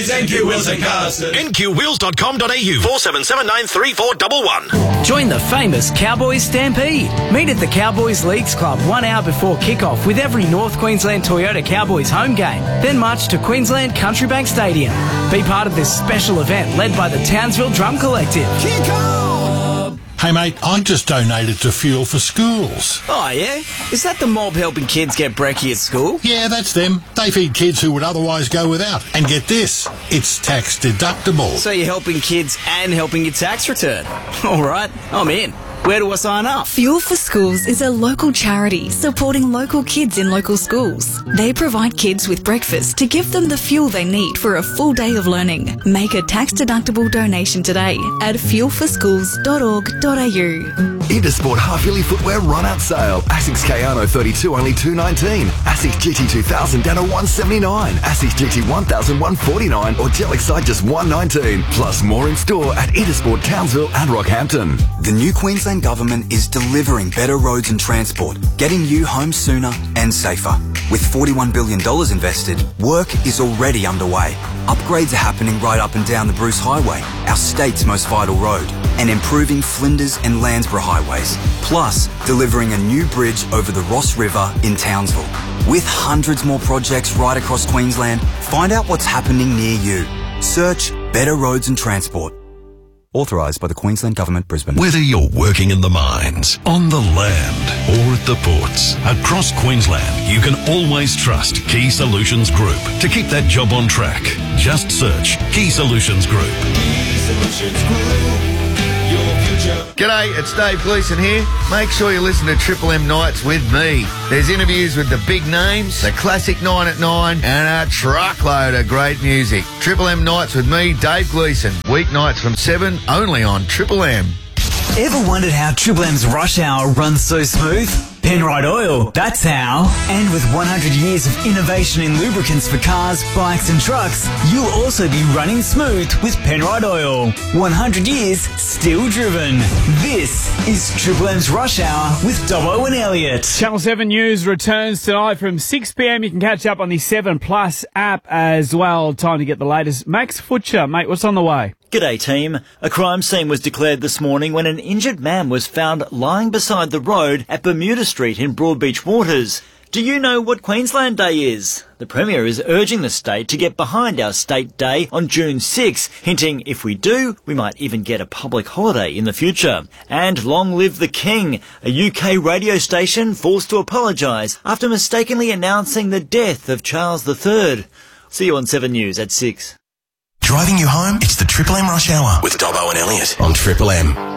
is NQ Wheels and Carston. NQWheels.com.au 47793411. Join the famous Cowboys Stampede. Meet at the Cowboys Leagues Club 1 hour before kick-off with every North Queensland Toyota Cowboys home game. Then march to Queensland Country Bank Stadium. Be part of this special event led by the Townsville Drum Collective. Kick off! Hey mate, I just donated to Fuel for Schools. Oh yeah? Is that the mob helping kids get brekkie at school? Yeah, that's them. They feed kids who would otherwise go without. And get this, it's tax deductible. So you're helping kids and helping your tax return. All right, I'm in. Where do I sign up? Fuel for Schools is a local charity supporting local kids in local schools. They provide kids with breakfast to give them the fuel they need for a full day of learning. Make a tax-deductible donation today at fuelforschools.org.au. Intersport half-yearly footwear run-out sale. Asics Kayano 32 only $219. Asics GT 2000 down to $179. Asics GT 1000 $149 or Gel Excite just $119. Plus more in store at Intersport Townsville and Rockhampton. The new Queensland Government is delivering better roads and transport, getting you home sooner and safer. With $41 billion invested, work is already underway. Upgrades are happening right up and down the Bruce Highway, our state's most vital road, and improving Flinders and Landsborough highways, plus delivering a new bridge over the Ross River in Townsville. With hundreds more projects right across Queensland, find out what's happening near you. Search Better Roads and Transport. Authorised by the Queensland Government, Brisbane. Whether you're working in the mines, on the land, or at the ports, across Queensland, you can always trust Key Solutions Group to keep that job on track. Just search Key Solutions Group. Key Solutions Group, your future. G'day, it's Dave Gleeson here. Make sure you listen to Triple M Nights with me. There's interviews with the big names, the classic 9 at 9, and a truckload of great music. Triple M Nights with me, Dave Gleeson. Weeknights from 7, only on Triple M. Ever wondered how Triple M's rush hour runs so smooth? Penrite Oil, that's how. And with 100 years of innovation in lubricants for cars, bikes and trucks, you'll also be running smooth with Penrite Oil. 100 years, still driven. This is Triple M's Rush Hour with Dobbo and Elliott. Channel 7 News returns tonight from 6 p.m. You can catch up on the 7 Plus app as well. Time to get the latest. Max Futcher, mate, what's on the way? G'day team. A crime scene was declared this morning when an injured man was found lying beside the road at Bermuda Street in Broadbeach Waters. Do you know what Queensland Day is? The Premier is urging the state to get behind our State Day on June 6, hinting if we do, we might even get a public holiday in the future. And long live the King, a UK radio station forced to apologise after mistakenly announcing the death of Charles III. See you on 7 News at 6. Driving you home? It's the Triple M Rush Hour with Dobbo and Elliott on Triple M.